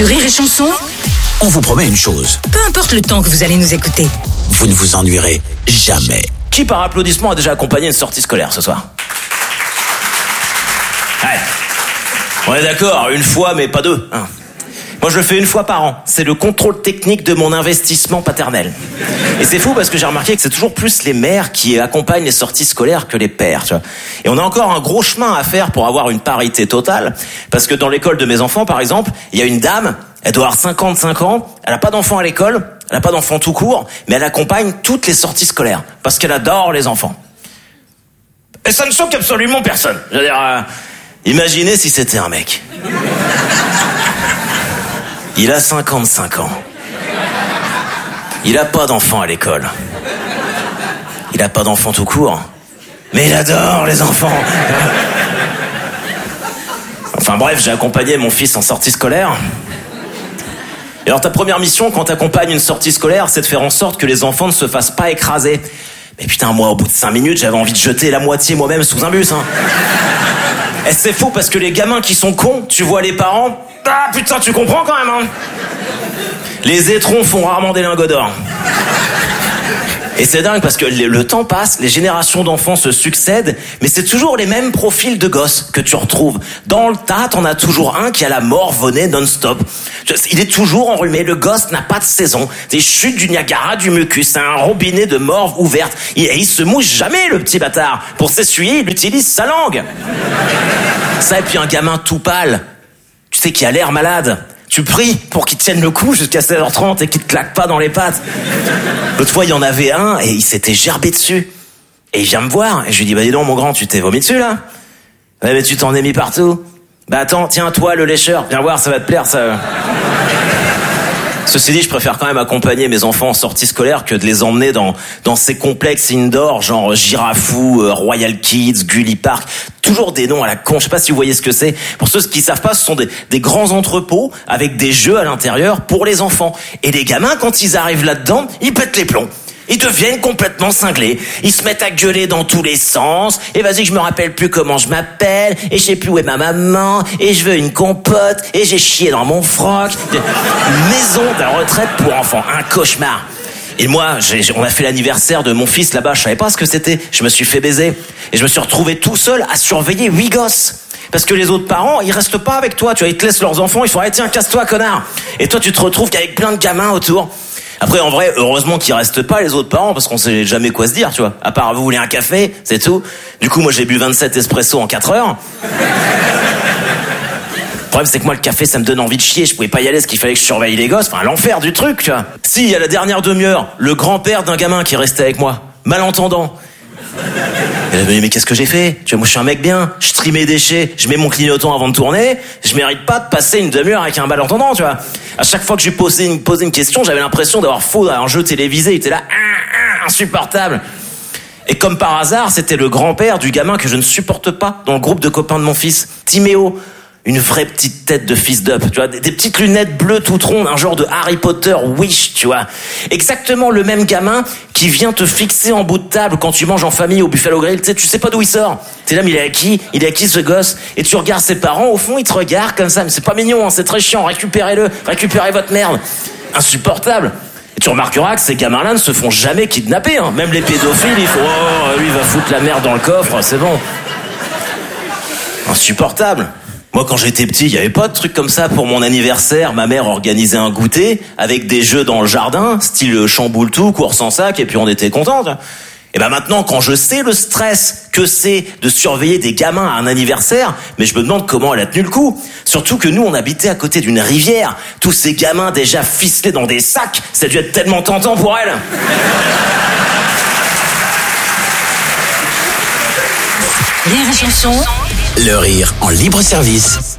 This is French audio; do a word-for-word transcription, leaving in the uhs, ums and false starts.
Sur Rire et Chanson, on vous promet une chose. Peu importe le temps que vous allez nous écouter, vous ne vous ennuierez jamais. Qui par applaudissement a déjà accompagné une sortie scolaire ce soir? Ouais. On est d'accord, une fois mais pas deux. Hein. Moi je le fais une fois par an. C'est le contrôle technique de mon investissement paternel. Et c'est fou parce que j'ai remarqué que c'est toujours plus les mères qui accompagnent les sorties scolaires que les pères. Tu vois. Et on a encore un gros chemin à faire pour avoir une parité totale. Parce que dans l'école de mes enfants par exemple, il y a une dame, elle doit avoir cinquante-cinq ans, elle n'a pas d'enfants à l'école, elle n'a pas d'enfants tout court, mais elle accompagne toutes les sorties scolaires. Parce qu'elle adore les enfants. Et ça ne choque absolument personne. Je veux dire, euh, imaginez si c'était un mec. Il a cinquante-cinq ans. Il a pas d'enfants à l'école. Il a pas d'enfants tout court. Mais il adore les enfants. Enfin bref, j'ai accompagné mon fils en sortie scolaire. Et alors ta première mission quand t'accompagnes une sortie scolaire, c'est de faire en sorte que les enfants ne se fassent pas écraser. Mais putain, moi au bout de cinq minutes, j'avais envie de jeter la moitié moi-même sous un bus. Hein. Et c'est fou parce que les gamins qui sont cons, tu vois les parents... Ah putain, tu comprends quand même, hein. Les étrons font rarement des lingots d'or. Et c'est dingue parce que le temps passe, les générations d'enfants se succèdent, mais c'est toujours les mêmes profils de gosses que tu retrouves. Dans le tas, t'en as toujours un qui a la morvonnée non-stop. Il est toujours enrhumé, le gosse n'a pas de saison. Des chutes du Niagara, du mucus, c'est un robinet de morve ouverte. Et il se mouche jamais, le petit bâtard. Pour s'essuyer, il utilise sa langue. Ça, et puis un gamin tout pâle, tu sais, qui a l'air malade. Tu pries pour qu'il tienne le coup jusqu'à seize heures trente et qu'il te claque pas dans les pattes. L'autre fois, il y en avait un et il s'était gerbé dessus. Et il vient me voir. Et je lui dis, bah dis donc, mon grand, tu t'es vomi dessus, là? Ouais, mais tu t'en es mis partout. Bah attends, tiens, toi, le lécheur, viens voir, ça va te plaire, ça. Ceci dit, je préfère quand même accompagner mes enfants en sortie scolaire que de les emmener dans, dans ces complexes indoor, genre Girafou, euh, Royal Kids, Gully Park. Toujours des noms à la con. Je sais pas si vous voyez ce que c'est. Pour ceux qui savent pas, ce sont des, des grands entrepôts avec des jeux à l'intérieur pour les enfants. Et les gamins, quand ils arrivent là-dedans, ils pètent les plombs. Ils deviennent complètement cinglés. Ils se mettent à gueuler dans tous les sens. Et vas-y, je me rappelle plus comment je m'appelle. Et je sais plus où est ma maman. Et je veux une compote. Et j'ai chié dans mon froc. Une maison de retraite pour enfants. Un cauchemar. Et moi, j'ai, on a fait l'anniversaire de mon fils là-bas. Je savais pas ce que c'était. Je me suis fait baiser. Et je me suis retrouvé tout seul à surveiller huit gosses. Parce que les autres parents, ils restent pas avec toi. Tu vois, ils te laissent leurs enfants. Ils font, allez, tiens, casse-toi, connard. Et toi, tu te retrouves qu'avec plein de gamins autour. Après, en vrai, heureusement qu'ils restent pas, les autres parents, parce qu'on sait jamais quoi se dire, tu vois. À part, vous voulez un café, c'est tout. Du coup, moi, j'ai bu vingt-sept espresso en quatre heures. Le problème, c'est que moi, le café, ça me donne envie de chier. Je pouvais pas y aller, parce qu'il fallait que je surveille les gosses. Enfin, l'enfer du truc, tu vois. Si, il y a la dernière demi-heure, le grand-père d'un gamin qui est resté avec moi. Malentendant. Et là, mais qu'est-ce que j'ai fait? Tu vois, moi, je suis un mec bien. Je trie mes déchets, je mets mon clignotant avant de tourner. Je mérite pas de passer une demi-heure avec un malentendant, tu vois. À chaque fois que je lui posais une, posais une question, j'avais l'impression d'avoir faux dans un jeu télévisé. Il était là, ah, ah, insupportable. Et comme par hasard, c'était le grand-père du gamin que je ne supporte pas dans le groupe de copains de mon fils, Timéo. Une vraie petite tête de fils d'up, tu vois, des, des petites lunettes bleues toutes rondes, un genre de Harry Potter Wish, tu vois. Exactement le même gamin qui vient te fixer en bout de table quand tu manges en famille au Buffalo Grill, tu sais, tu sais pas d'où il sort. T'es là, mais il est à qui? Il est à qui ce gosse? Et tu regardes ses parents, au fond, ils te regardent comme ça, mais c'est pas mignon, hein, c'est très chiant, récupérez-le, récupérez votre merde. Insupportable. Et tu remarqueras que ces gamins-là ne se font jamais kidnapper, hein. Même les pédophiles, ils font, oh, lui, il va foutre la merde dans le coffre, c'est bon. Insupportable. Moi, quand j'étais petit, il y avait pas de truc comme ça pour mon anniversaire. Ma mère organisait un goûter avec des jeux dans le jardin, style chamboule tout, course en sac, et puis on était contents. Et ben maintenant, quand je sais le stress que c'est de surveiller des gamins à un anniversaire, mais je me demande comment elle a tenu le coup. Surtout que nous, on habitait à côté d'une rivière. Tous ces gamins déjà ficelés dans des sacs, ça a dû être tellement tentant pour elle. Rire et Chanson. Le rire en libre service.